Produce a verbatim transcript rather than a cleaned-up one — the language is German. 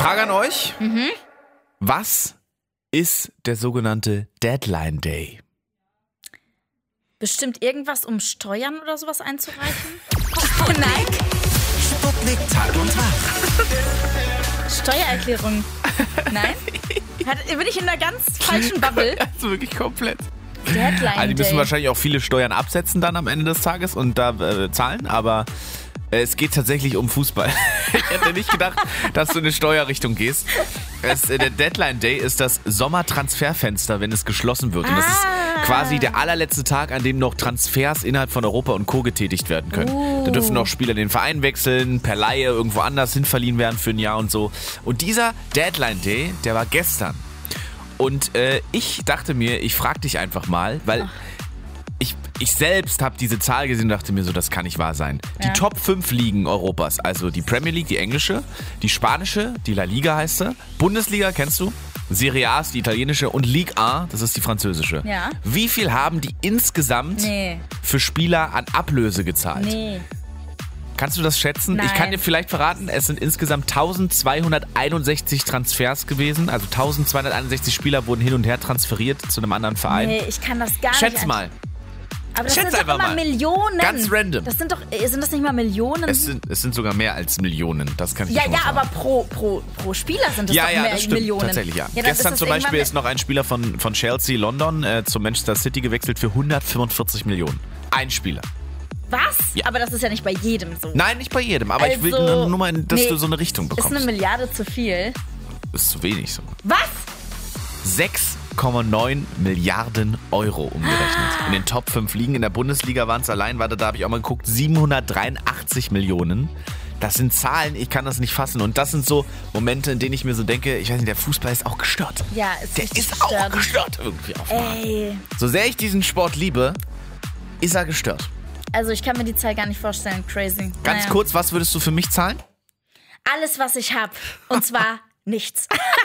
Frage an euch. Mhm. Was ist der sogenannte Deadline Day? Bestimmt irgendwas, um Steuern oder sowas einzureichen? Nein. Sputnik Tag und Wach. Steuererklärung. Nein? Hat, bin ich in einer ganz falschen Bubble? Also wirklich komplett. Deadline Also die müssen Day. wahrscheinlich auch viele Steuern absetzen dann am Ende des Tages und da äh, zahlen, aber äh, es geht tatsächlich um Fußball. Ich hätte nicht gedacht, dass du in eine Steuerrichtung gehst. Es, äh, der Deadline Day ist das Sommertransferfenster, wenn es geschlossen wird. Und das ist quasi der allerletzte Tag, an dem noch Transfers innerhalb von Europa und Co. getätigt werden können. Uh. Da dürfen noch Spieler den Verein wechseln, per Leihe irgendwo anders hinverliehen werden für ein Jahr und so. Und dieser Deadline Day, der war gestern. Und äh, ich dachte mir, ich frag dich einfach mal, weil ich, ich selbst habe diese Zahl gesehen und dachte mir so, das kann nicht wahr sein. Die Ja. Top fünf Ligen Europas, also die Premier League, die englische, die spanische, die La Liga heißt sie, Bundesliga kennst du, Serie A ist die italienische und Ligue eins, das ist die französische. Ja. Wie viel haben die insgesamt Nee. für Spieler an Ablöse gezahlt? Nee. Kannst du das schätzen? Nein. Ich kann dir vielleicht verraten, es sind insgesamt eintausendzweihunderteinundsechzig Transfers gewesen. Also eintausendzweihunderteinundsechzig Spieler wurden hin und her transferiert zu einem anderen Verein. Nee, ich kann das gar nicht. Schätz mal. Aber das schätz sind doch einfach immer mal. Millionen. Ganz random. Das sind doch, sind das nicht mal Millionen? Es sind, es sind sogar mehr als Millionen. Das kann ich ja, dir schon ja, mal aber sagen. pro, pro, pro Spieler sind es Ja, doch ja, mehr das stimmt. Millionen. Tatsächlich, ja. ja dann Gestern ist zum das Beispiel ist irgendwann- noch ein Spieler von, von Chelsea London äh, zu Manchester City gewechselt für hundertfünfundvierzig Millionen. Ein Spieler. Was? Ja. Aber das ist ja nicht bei jedem so. Nein, nicht bei jedem, aber ich will Also, nur, nur mal, dass nee, du so eine Richtung Ist bekommst. eine Milliarde zu viel? Das ist zu wenig so. Was? sechs Komma neun Milliarden Euro umgerechnet. In den Top fünf Ligen. In der Bundesliga waren es allein, warte, da habe ich auch mal geguckt, siebenhundertdreiundachtzig Millionen. Das sind Zahlen, ich kann das nicht fassen. Und das sind so Momente, in denen ich mir so denke, ich weiß nicht, der Fußball ist auch gestört. Ja, ist Der richtig ist auch gestört. gestört irgendwie auf einmal. Ey. So sehr ich diesen Sport liebe, ist er gestört. Also ich kann mir die Zahl gar nicht vorstellen. Crazy. Ganz Naja. kurz, was würdest du für mich zahlen? Alles, was ich hab. Und zwar nichts.